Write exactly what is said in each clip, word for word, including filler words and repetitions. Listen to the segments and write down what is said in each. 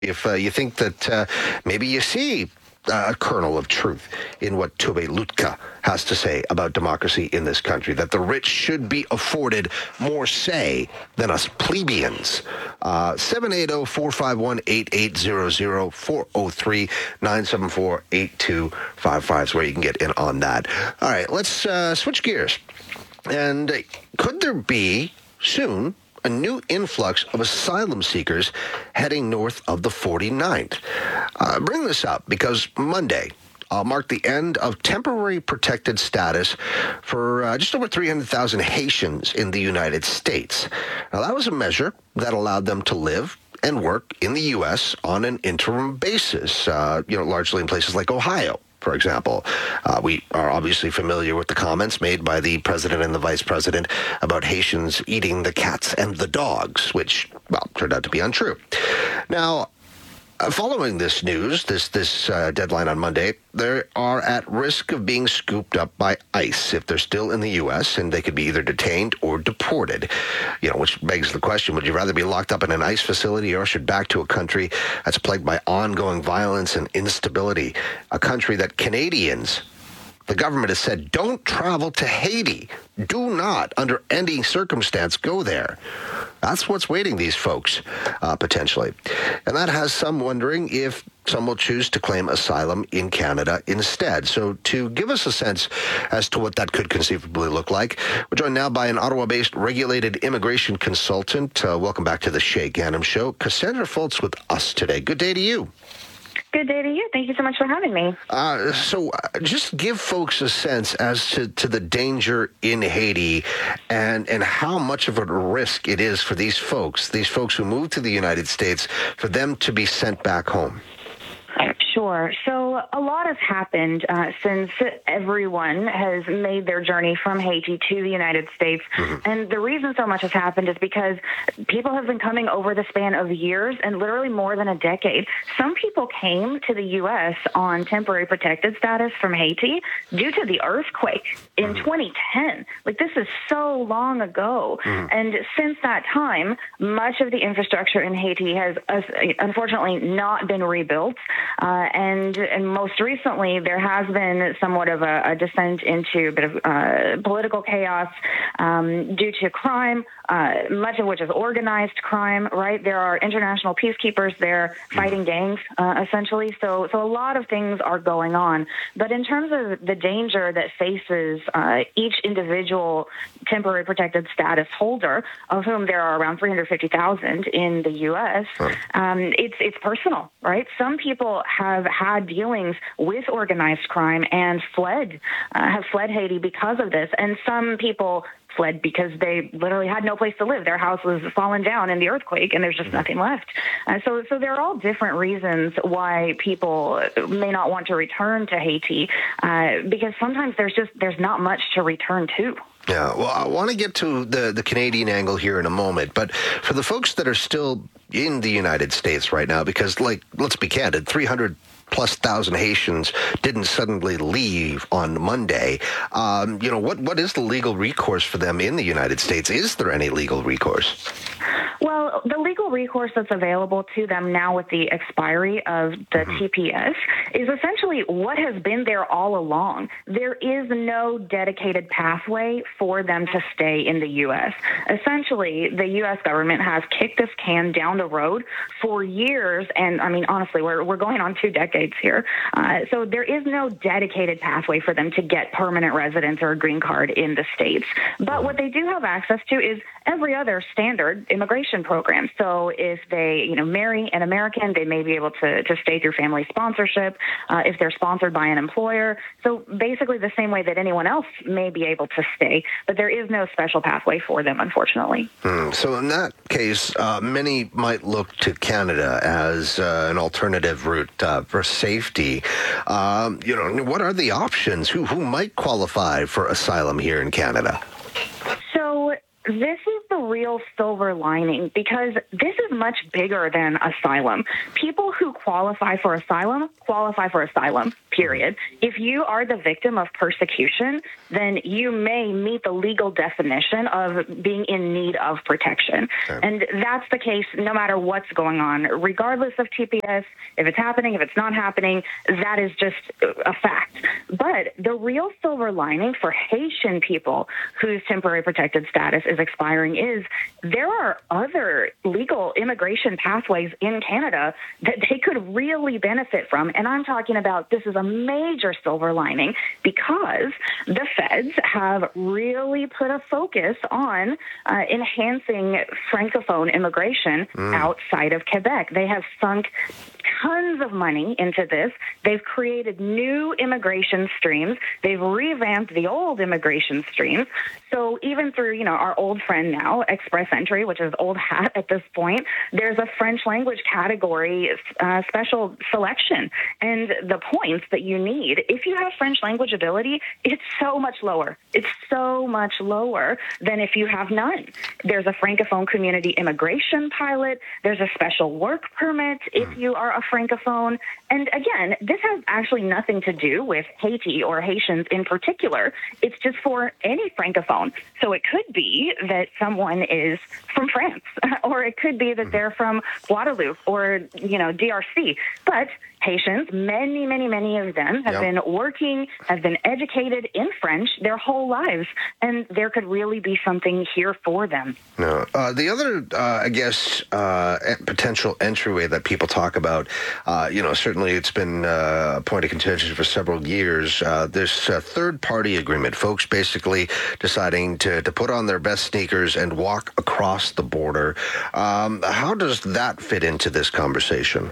if uh, you think that uh, maybe you see uh, a kernel of truth in what Tube Lutka has to say about democracy in this country, that the rich should be afforded more say than us plebeians. Uh, seven eight zero, four five one, eight eight zero zero, four zero three, nine seven four, eight two five five is where you can get in on that. All right, let's uh, switch gears. And uh, could there be soon a new influx of asylum seekers heading north of the forty-ninth? Uh, I bring this up because Monday uh, marked the end of temporary protected status for uh, just over three hundred thousand Haitians in the United States. Now, that was a measure that allowed them to live and work in the U S on an interim basis, uh, you know, largely in places like Ohio. For example, uh, we are obviously familiar with the comments made by the president and the vice president about Haitians eating the cats and the dogs, which, well, turned out to be untrue. Now, uh, following this news, this this uh, deadline on Monday, they are at risk of being scooped up by ICE if they're still in the U S, and they could be either detained or deported. You know, which begs the question, would you rather be locked up in an ICE facility or ushered back to a country that's plagued by ongoing violence and instability, a country that Canadians, the government has said, don't travel to Haiti. Do not, under any circumstance, go there. That's what's waiting these folks, uh, potentially. And that has some wondering if some will choose to claim asylum in Canada instead. So to give us a sense as to what that could conceivably look like, we're joined now by an Ottawa-based regulated immigration consultant. Uh, welcome back to the Shay Ganem Show. Cassandra Fultz with us today. Good day to you. Good day to you. Thank you so much for having me. Uh, so uh, just give folks a sense as to, to the danger in Haiti and, and how much of a risk it is for these folks, these folks who move to the United States, for them to be sent back home. Sure. So a lot has happened uh, since everyone has made their journey from Haiti to the United States. Mm-hmm. And the reason so much has happened is because people have been coming over the span of years and literally more than a decade. Some people came to the U S on temporary protected status from Haiti due to the earthquake in mm-hmm. twenty ten. Like, this is so long ago. Mm-hmm. And since that time, much of the infrastructure in Haiti has uh, unfortunately not been rebuilt. Uh, and, and most recently, there has been somewhat of a, a descent into a bit of uh, political chaos um, due to crime, uh, much of which is organized crime, right? There are international peacekeepers there fighting gangs, uh, essentially. So, so a lot of things are going on. But in terms of the danger that faces uh, each individual temporary protected status holder, of whom there are around three hundred fifty thousand in the U S, um, it's it's personal, right? Some people have had dealings with organized crime and fled, uh, have fled Haiti because of this. And some people fled because they literally had no place to live. Their house was fallen down in the earthquake, and there's just nothing left. Uh, so, so there are all different reasons why people may not want to return to Haiti, uh, because sometimes there's just there's not much to return to. Yeah, well, I want to get to the, the Canadian angle here in a moment, but for the folks that are still in the United States right now, because, like, let's be candid, three hundred plus thousand Haitians didn't suddenly leave on Monday. Um, you know, what what is the legal recourse for them in the United States? Is there any legal recourse? Well, the legal recourse that's available to them now with the expiry of the mm-hmm. T P S is essentially what has been there all along. There is no dedicated pathway for them to stay in the U S. Essentially, the U S government has kicked this can down the road for years, and I mean, honestly, we're we're going on two decades here. Uh, so there is no dedicated pathway for them to get permanent residence or a green card in the States. But what they do have access to is every other standard immigration program. So if they, you know, marry an American, they may be able to, to stay through family sponsorship, uh, if they're sponsored by an employer. So basically the same way that anyone else may be able to stay, but there is no special pathway for them, unfortunately. Hmm. So in that case, uh, many might look to Canada as uh, an alternative route uh, for safety. Um, you know, what are the options? Who, who might qualify for asylum here in Canada? So this is the real silver lining, because this is much bigger than asylum. People who qualify for asylum qualify for asylum. period. If you are the victim of persecution, then you may meet the legal definition of being in need of protection. Okay. And that's the case no matter what's going on, regardless of T P S, if it's happening, if it's not happening, that is just a fact. But the real silver lining for Haitian people whose temporary protected status is expiring is there are other legal immigration pathways in Canada that they could really benefit from. And I'm talking about this is a major silver lining because the feds have really put a focus on uh, enhancing Francophone immigration mm. outside of Quebec. They have sunk tons of money into this. They've created new immigration streams. They've revamped the old immigration streams. So even through, you know, our old friend now, Express Entry, which is old hat at this point, there's a French language category uh, special selection. And the points that you need, if you have French language ability, it's so much lower. It's so much lower than if you have none. There's a Francophone community immigration pilot. There's a special work permit if you are a Francophone. And again, this has actually nothing to do with Haiti or Haitians in particular. It's just for any Francophone. So it could be that someone is from France, or it could be that they're from Guadeloupe or, you know, D R C. But Haitians, many, many, many of them have yep. been working, have been educated in French their whole lives, and there could really be something here for them. No. Uh, the other, uh, I guess, uh, potential entryway that people talk about, uh, you know, certainly it's been uh, a point of contention for several years, uh, this uh, third-party agreement, folks basically deciding to, to put on their best sneakers and walk across the border. Um, how does that fit into this conversation?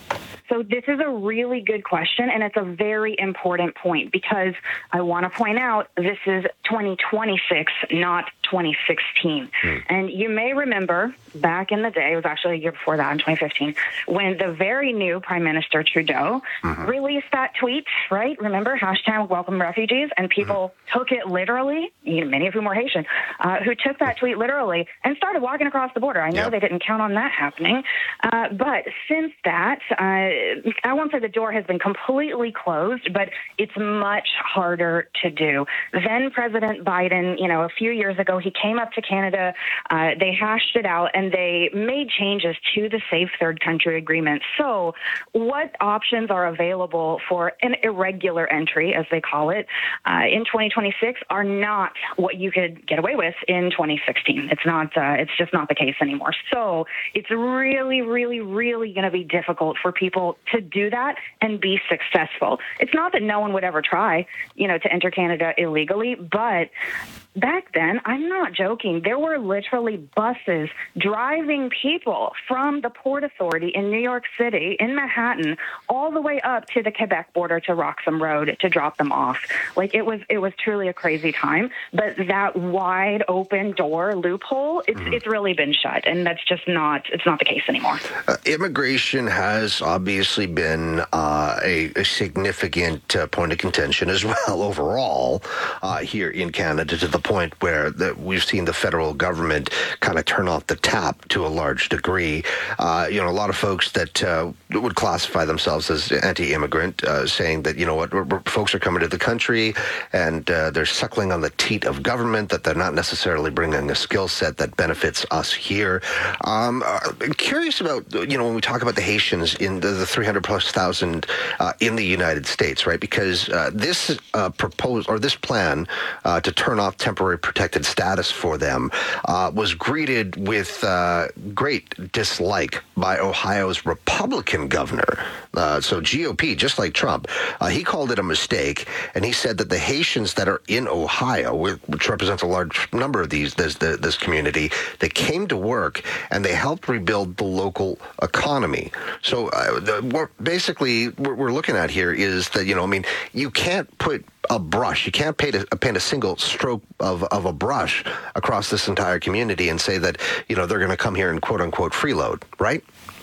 So this is a really good question, and it's a very important point because I want to point out this is twenty twenty-six, not twenty sixteen. Hmm. And you may remember back in the day, it was actually a year before that in twenty fifteen, when the very new Prime Minister Trudeau mm-hmm. released that tweet, right? Remember, hashtag welcome refugees, and people mm-hmm. took it literally, you know, many of whom were Haitian, uh, who took that tweet literally and started walking across the border. I know yep. they didn't count on that happening, uh, but since that, uh, I won't say the door has been completely closed, but it's much harder to do. Then President Biden, you know, a few years ago, he came up to Canada, uh, they hashed it out, and they made changes to the Safe Third Country Agreement. So what options are available for an irregular entry, as they call it, uh, in twenty twenty-six are not what you could get away with in twenty sixteen. It's not, uh, it's just not the case anymore. So it's really, really, really going to be difficult for people to do that and be successful. It's not that no one would ever try, you know, to enter Canada illegally, but back then, I'm not joking, there were literally buses driving people from the Port Authority in New York City, in Manhattan, all the way up to the Quebec border to Roxham Road to drop them off. Like, it was it was truly a crazy time, but that wide open door loophole, it's, mm-hmm. it's really been shut, and that's just not, it's not the case anymore. Uh, immigration has obviously been uh, a, a significant uh, point of contention as well overall uh, here in Canada, to the point where the, we've seen the federal government kind of turn off the tap to a large degree. Uh, you know, a lot of folks that uh, would classify themselves as anti-immigrant, uh, saying that, you know what, we're, we're, folks are coming to the country and uh, they're suckling on the teat of government, that they're not necessarily bringing a skill set that benefits us here. Um, I'm curious about, you know, when we talk about the Haitians in the, the three hundred plus thousand uh, in the United States, right? Because uh, this uh, proposed, or this plan uh, to turn off temporary temporary protected status for them uh, was greeted with uh, great dislike by Ohio's Republican governor. Uh, so G O P, just like Trump, uh, he called it a mistake, and he said that the Haitians that are in Ohio, which represents a large number of these, this, this community, they came to work and they helped rebuild the local economy. So uh, the, what basically what we're looking at here is that, you know, I mean, you can't put a brush. You can't paint a, paint a single stroke of, of a brush across this entire community and say that, you know, they're going to come here and quote unquote freeload, right?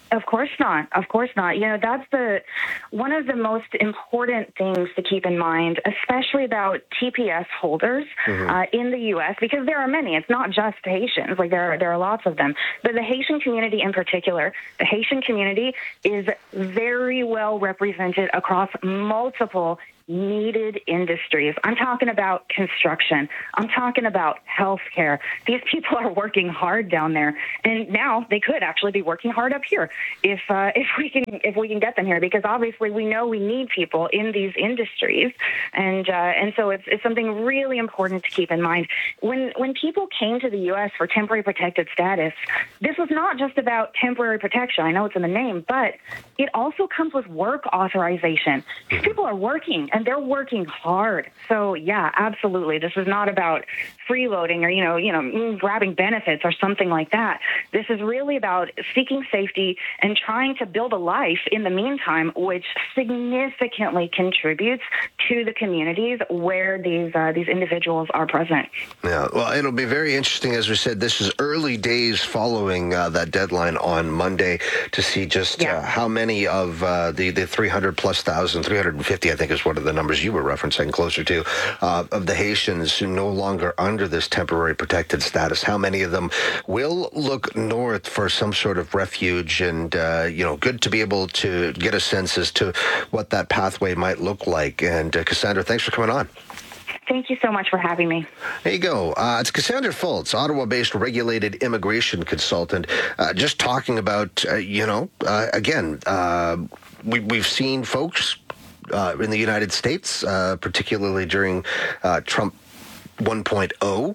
Of course not. Of course not. You know, that's the one of the most important things to keep in mind, especially about T P S holders mm-hmm. uh, in the U S, because there are many. It's not just Haitians. Like there are, there are lots of them. But the Haitian community in particular, the Haitian community is very well represented across multiple needed industries. I'm talking about construction. I'm talking about healthcare. These people are working hard down there, and now they could actually be working hard up here if uh, if we can if we can get them here. Because obviously we know we need people in these industries, and uh, and so it's it's something really important to keep in mind. When when people came to the U S for temporary protected status, this was not just about temporary protection. I know it's in the name, but it also comes with work authorization. These people are working. And they're working hard. So, yeah, absolutely. This is not about freeloading or, you know, you know, grabbing benefits or something like that. This is really about seeking safety and trying to build a life in the meantime, which significantly contributes to the communities where these uh, these individuals are present. Yeah, well, it'll be very interesting. As we said, this is early days following uh, that deadline on Monday to see just yeah. uh, how many of uh, the, the three hundred plus thousand, three hundred fifty, I think is one of the numbers you were referencing, closer to, uh, of the Haitians who no longer under this temporary protected status. How many of them will look north for some sort of refuge? And, uh, you know, good to be able to get a sense as to what that pathway might look like. And uh, Cassandra, thanks for coming on. Thank you so much for having me. There you go. Uh, it's Cassandra Fultz, Ottawa-based regulated immigration consultant, uh, just talking about, uh, you know, uh, again, uh, we, we've seen folks Uh, in the United States, uh, particularly during uh, Trump one point oh,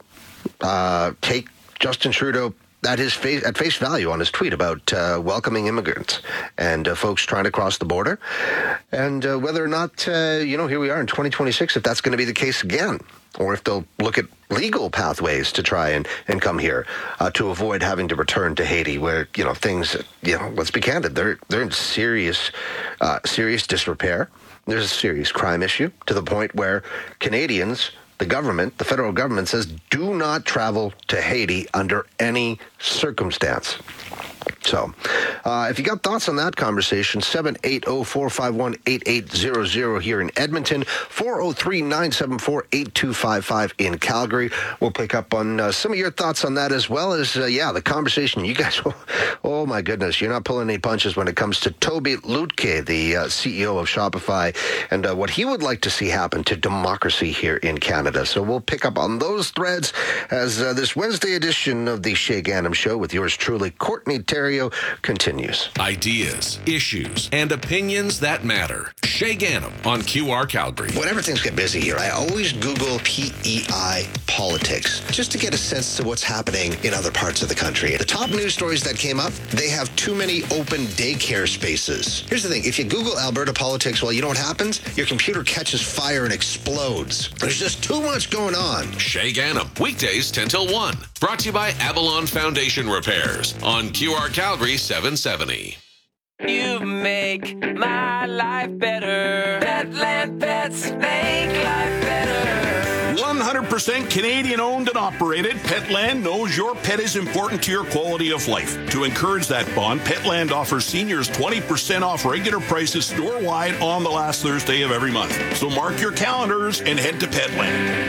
uh, take Justin Trudeau at his face, at face value on his tweet about uh, welcoming immigrants and uh, folks trying to cross the border, and uh, whether or not, uh, you know, here we are in twenty twenty-six, if that's going to be the case again, or if they'll look at legal pathways to try and, and come here uh, to avoid having to return to Haiti, where, you know, things, you know, let's be candid, they're, they're in serious, uh, serious disrepair. There's a serious crime issue to the point where Canadians, the government, the federal government says, do not travel to Haiti under any circumstance. So, uh, if you got thoughts on that conversation, seven eight zero, four five one, eight eight zero zero here in Edmonton, four oh three, nine seven four, eight two five five in Calgary. We'll pick up on uh, some of your thoughts on that, as well as, uh, yeah, the conversation. You guys, oh my goodness, you're not pulling any punches when it comes to Toby Lutke, the uh, C E O of Shopify, and uh, what he would like to see happen to democracy here in Canada. So we'll pick up on those threads as uh, this Wednesday edition of the Shay Gannam Show with yours truly, Courtney Terrio, continues. Ideas, issues, and opinions that matter. Shay Gannam on Q R Calgary. Whenever things get busy here, I always Google P E I politics just to get a sense to what's happening in other parts of the country. The top news stories that came up, they have too many open daycare spaces. Here's the thing. If you Google Alberta politics, well, you know what happens? Your computer catches fire and explodes. There's just too much going on. Shay Gannam, weekdays ten till one. Brought to you by Avalon Foundation Repairs on Q R Calgary seven seventy. You make my life better. Petland Pets make life better. one hundred percent Canadian owned and operated, Petland knows your pet is important to your quality of life. To encourage that bond, Petland offers seniors twenty percent off regular prices store-wide on the last Thursday of every month. So mark your calendars and head to Petland.